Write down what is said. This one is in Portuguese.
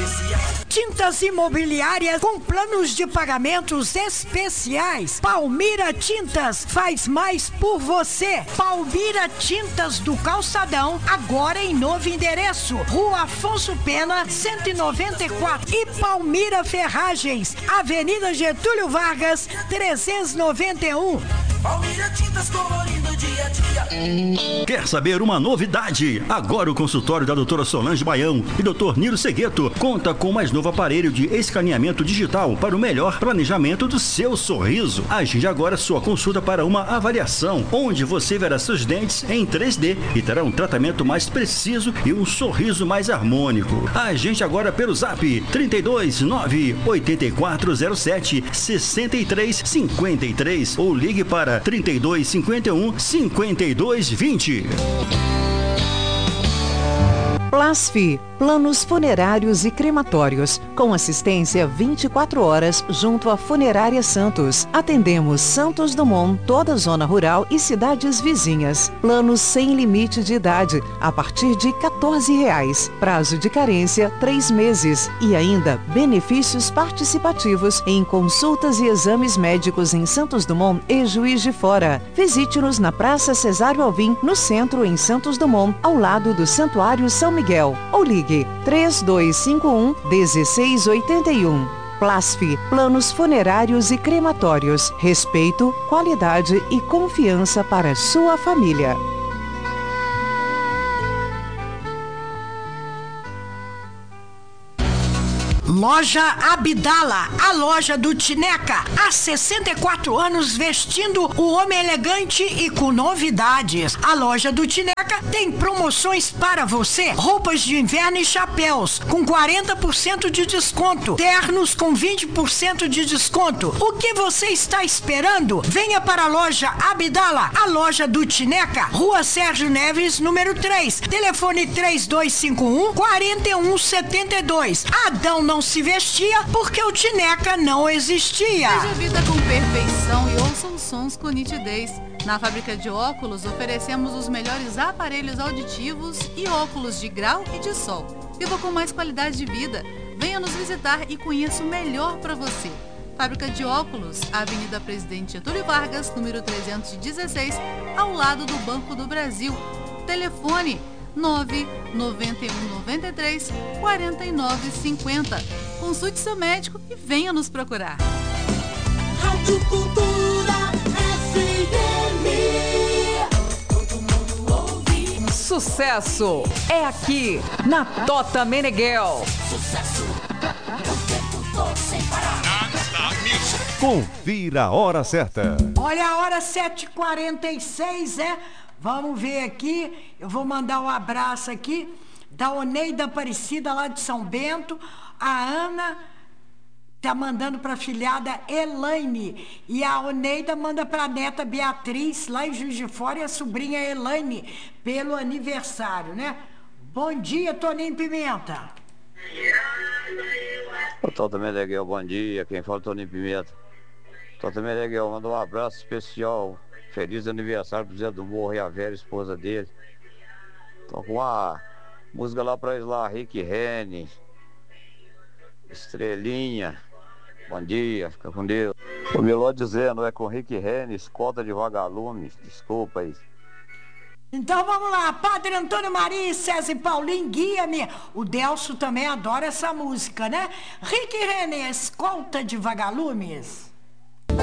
Tintas imobiliárias com planos de pagamentos especiais. Palmira Tintas faz mais por você. Palmira Tintas do Calçadão, agora em novo endereço. Rua Afonso Pena, 194. E Palmira Ferragens, Avenida Getúlio Vargas, 391. Palmira Tintas colorindo dia a dia. Quer saber uma novidade? Agora o consultório da doutora Solange Baião e doutor Nilo Segueto conta com o mais novo aparelho de escaneamento digital para o melhor planejamento do seu sorriso. Agende agora sua consulta para uma avaliação, onde você verá seus dentes em 3D e terá um tratamento mais preciso e um sorriso mais harmônico. Agende agora pelo Zap 32 9 8407 6353 ou ligue para 3251 5220. Plasfi, planos funerários e crematórios, com assistência 24 horas junto à Funerária Santos. Atendemos Santos Dumont, toda a zona rural e cidades vizinhas. Planos sem limite de idade, a partir de R$14. Prazo de carência, 3 meses. E ainda, benefícios participativos em consultas e exames médicos em Santos Dumont e Juiz de Fora. Visite-nos na Praça Cesário Alvim, no centro, em Santos Dumont, ao lado do Santuário São Miguel. Ou ligue 3251-1681. Plasfi, planos funerários e crematórios. Respeito, qualidade e confiança para sua família. Loja Abdala, a loja do Tineca, há 64 anos vestindo o homem elegante e com novidades. A loja do Tineca tem promoções para você. Roupas de inverno e chapéus com 40% de desconto. Ternos com 20% de desconto. O que você está esperando? Venha para a loja Abdala, a loja do Tineca, Rua Sérgio Neves, número 3. Telefone 3251-4172. Adão não se vestia porque o Tineca não existia. Veja a vida com perfeição e ouça os sons com nitidez. Na fábrica de óculos, oferecemos os melhores aparelhos auditivos e óculos de grau e de sol. Viva com mais qualidade de vida. Venha nos visitar e conheça o melhor para você. Fábrica de óculos, Avenida Presidente Getúlio Vargas, número 316, ao lado do Banco do Brasil. Telefone 99193 4950. Consulte seu médico e venha nos procurar. Rádio Cultura FM. Todo mundo ouve. Sucesso é aqui na Tota Meneghel. Sucesso. Eu tô sem parar. Confira a hora certa. Olha a hora 7h46, Vamos ver aqui, eu vou mandar um abraço aqui da Oneida Aparecida, lá de São Bento. A Ana tá mandando para a filhada Elaine. E a Oneida manda para a neta Beatriz, lá em Juiz de Fora, e a sobrinha Elaine, pelo aniversário, né? Bom dia, Toninho Pimenta. Ô, Tota Meneghel, bom dia. Quem fala é Toninho Pimenta. Tota Meneghel, manda um abraço especial. Feliz aniversário pro Zé do Morro e a Vera, esposa dele. Tô com uma música lá pra eles lá, Rick Rennie, Estrelinha. Bom dia, fica com Deus. O Meló dizendo, é com Rick Rennie, Escolta de Vagalume. Desculpa aí. Então vamos lá, Padre Antônio Maria e César e Paulinho, guia-me. O Delcio também adora essa música, né? Rick Rennie, Escolta de Vagalumes.